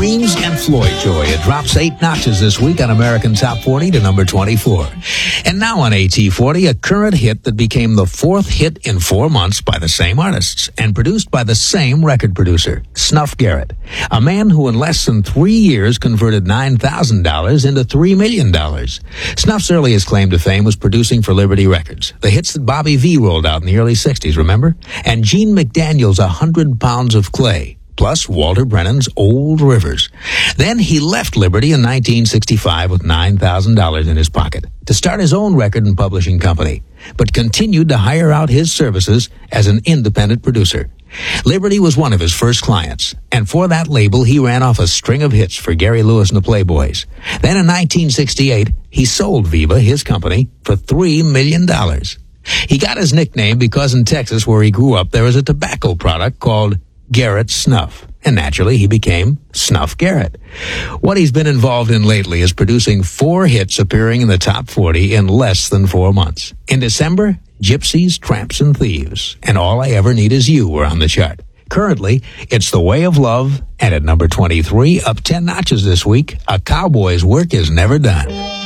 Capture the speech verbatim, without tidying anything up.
Dreams and Floyd Joy. It drops eight notches this week on American Top forty to number twenty-four. And now on A T forty, a current hit that became the fourth hit in four months by the same artists and produced by the same record producer, Snuff Garrett, a man who in less than three years converted nine thousand dollars into three million dollars. Snuff's earliest claim to fame was producing for Liberty Records, the hits that Bobby Vee rolled out in the early sixties, remember? And Gene McDaniel's A Hundred Pounds of Clay, plus Walter Brennan's Old Rivers. Then he left Liberty in nineteen sixty-five with nine thousand dollars in his pocket to start his own record and publishing company, but continued to hire out his services as an independent producer. Liberty was one of his first clients, and for that label he ran off a string of hits for Gary Lewis and the Playboys. Then in nineteen sixty-eight, he sold Viva, his company, for three million dollars. He got his nickname because in Texas, where he grew up, there was a tobacco product called Garrett Snuff, and naturally he became Snuff Garrett. What he's been involved in lately is producing four hits appearing in the top forty in less than four months. In December, Gypsies, Tramps, and Thieves, and All I Ever Need Is You were on the chart. Currently, it's The Way of Love, and at number twenty-three, up ten notches this week, A Cowboy's Work Is Never Done.